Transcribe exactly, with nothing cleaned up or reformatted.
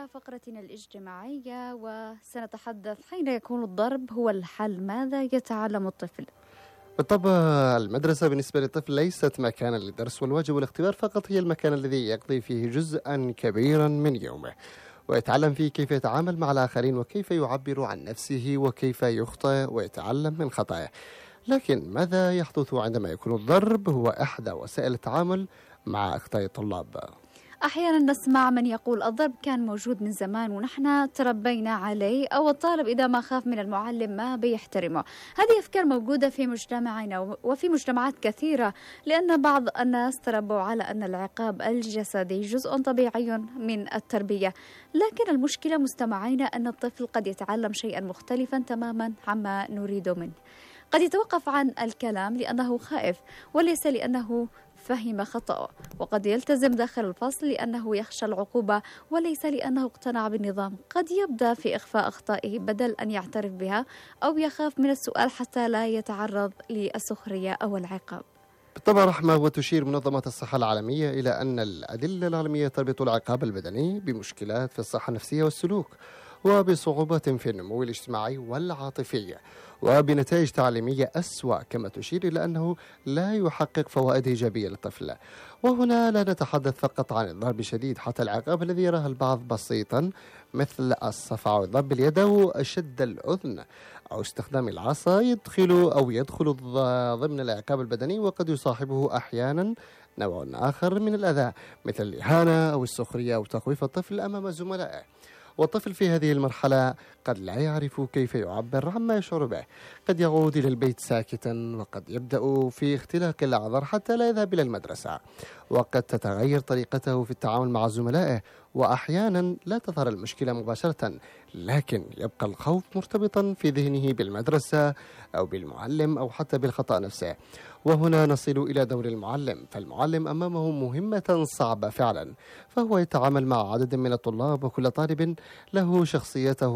إلى فقرتنا الاجتماعية، وسنتحدث حين يكون الضرب هو الحل، ماذا يتعلم الطفل؟ بالطبع المدرسة بالنسبة للطفل ليست مكانا للدرس والواجب والاختبار فقط، هي المكان الذي يقضي فيه جزءا كبيرا من يومه ويتعلم فيه كيف يتعامل مع الآخرين وكيف يعبر عن نفسه وكيف يخطئ ويتعلم من خطأه. لكن ماذا يحدث عندما يكون الضرب هو إحدى وسائل التعامل مع أخطاء الطلاب؟ أحيانا نسمع من يقول الضرب كان موجود من زمان ونحن تربينا عليه، أو الطالب إذا ما خاف من المعلم ما بيحترمه. هذه أفكار موجودة في مجتمعنا وفي مجتمعات كثيرة، لأن بعض الناس تربوا على أن العقاب الجسدي جزء طبيعي من التربية. لكن المشكلة مستمعينا أن الطفل قد يتعلم شيئا مختلفا تماما عما نريد منه. قد يتوقف عن الكلام لأنه خائف وليس لأنه فهم خطأه، وقد يلتزم داخل الفصل لأنه يخشى العقوبة وليس لأنه اقتنع بالنظام. قد يبدأ في إخفاء أخطائه بدل أن يعترف بها، أو يخاف من السؤال حتى لا يتعرض للسخرية أو العقاب. بالطبع رحمة، وتشير منظمة الصحة العالمية إلى أن الأدلة العلمية تربط العقاب البدني بمشكلات في الصحة النفسية والسلوك، وبصعوبات في النمو الاجتماعي والعاطفي، وبنتائج تعليمية أسوأ، كما تشير إلى أنه لا يحقق فوائد إيجابية للطفل. وهنا لا نتحدث فقط عن الضرب الشديد، حتى العقاب الذي يراه البعض بسيطا مثل الصفع أو ضرب اليد أو شد الأذن أو استخدام العصا يدخل أو يدخل ضمن العقاب البدني، وقد يصاحبه أحيانا نوع آخر من الأذى مثل الإهانة أو السخرية أو تخويف الطفل أمام زملائه. والطفل في هذه المرحلة قد لا يعرف كيف يعبر عما يشعر به، قد يعود إلى البيت ساكتا، وقد يبدأ في اختلاق الأعذار حتى لا يذهب إلى المدرسة، وقد تتغير طريقته في التعامل مع زملائه، وأحيانا لا تظهر المشكلة مباشرة، لكن يبقى الخوف مرتبطا في ذهنه بالمدرسة أو بالمعلم أو حتى بالخطأ نفسه. وهنا نصل إلى دور المعلم، فالمعلم أمامه مهمة صعبة فعلا، فهو يتعامل مع عدد من الطلاب وكل طالب له شخصيته